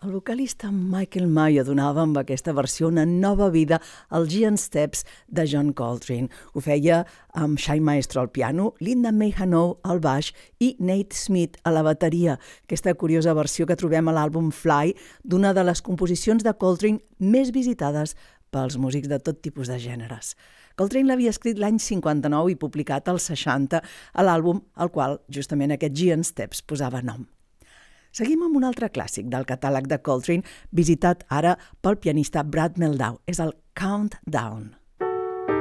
El vocalista Michael Mayo donava amb aquesta versió una nova vida als Giant Steps de John Coltrane. Ho feia amb Shai Maestro al piano, Linda Mehanow al baix i Nate Smith a la bateria. Aquesta curiosa versió que trobem a l'àlbum Fly, d'una de les composicions de Coltrane més visitades pels músics de tot tipus de gèneres. Coltrane l'havia escrit l'any 59 i publicat al 60 a l'àlbum al qual justament aquest Giant Steps posava nom. Seguim amb un altre clàssic del catàleg de Coltrane, visitat ara pel pianista Brad Meldau. És el Countdown.